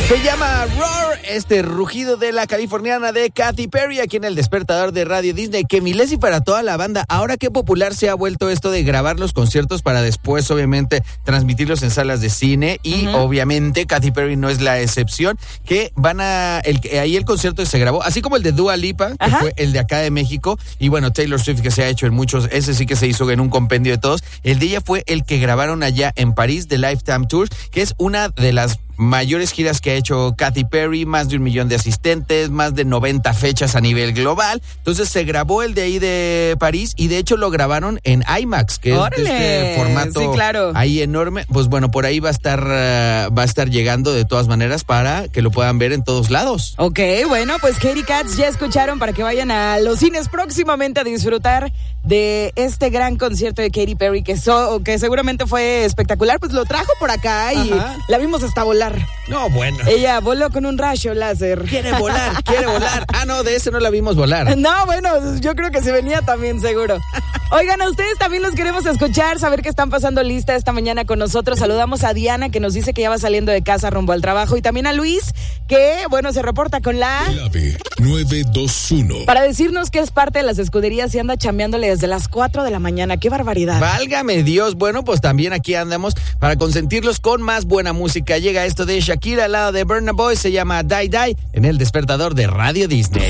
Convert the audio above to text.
Se llama Roar, este rugido de la californiana de Katy Perry, aquí en el despertador de Radio Disney. Que milés y para toda la banda. Ahora qué popular se ha vuelto esto de grabar los conciertos para después, obviamente, transmitirlos en salas de cine. Y obviamente Katy Perry no es la excepción. Que van a... ahí el concierto se grabó, así como el de Dua Lipa, que fue el de acá de México. Y bueno, Taylor Swift, que se ha hecho en muchos, ese sí que se hizo en un compendio de todos. El de ella fue el que grabaron allá en París, de Lifetime Tours, que es una de las mayores giras que ha hecho Katy Perry, más de 1 millón de asistentes, más de 90 fechas a nivel global. Entonces se grabó el de ahí de París y de hecho lo grabaron en IMAX, que ¡órale! Es este formato ahí enorme. Pues bueno, por ahí va a estar llegando de todas maneras para que lo puedan ver en todos lados. Ok, bueno, pues Katy Cats ya escucharon para que vayan a los cines próximamente a disfrutar de este gran concierto de Katy Perry que seguramente fue espectacular. Pues lo trajo por acá y la vimos hasta volar. No, bueno. Ella voló con un rayo láser. Quiere volar. Ah, no, de ese no la vimos volar. No, bueno, yo creo que se venía también, seguro. Oigan, a ustedes también los queremos escuchar, saber qué están pasando lista esta mañana con nosotros. Saludamos a Diana, que nos dice que ya va saliendo de casa rumbo al trabajo. Y también a Luis, que, bueno, se reporta con la... Clave 921. Para decirnos que es parte de las escuderías y anda chambeándole desde las 4 de la mañana. ¡Qué barbaridad! Válgame Dios. Bueno, pues también aquí andamos para consentirlos con más buena música. Llega esto de Shakira al lado de Burna Boy, se llama Die Die, en el despertador de Radio Disney.